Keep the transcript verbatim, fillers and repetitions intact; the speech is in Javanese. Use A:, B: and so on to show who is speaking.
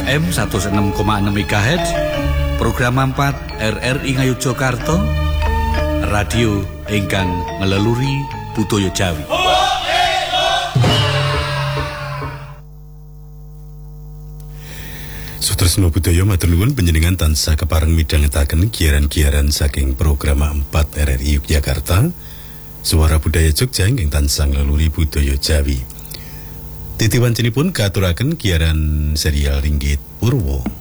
A: M seratus enam koma enam MHz, program empat R R I Ngayogyakarta, radio ingkang ngeleluri budaya Jawi.
B: Sutresna budaya matur nuwun panjenengan tansah kepareng midhangetaken giaran-giaran saking program empat R R I Yogyakarta, Suara Budaya Jogja ingkang tansah ngeleluri budaya Jawi. Titi wancinipun katuraken giaran serial Ringgit Purwo.